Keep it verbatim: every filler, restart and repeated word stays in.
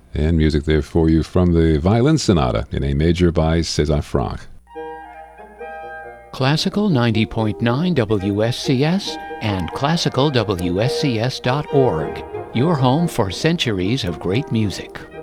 And music there for you from the Violin Sonata in A major by César Franck. Classical ninety point nine W S C S and classical W S C S dot org, your home for centuries of great music.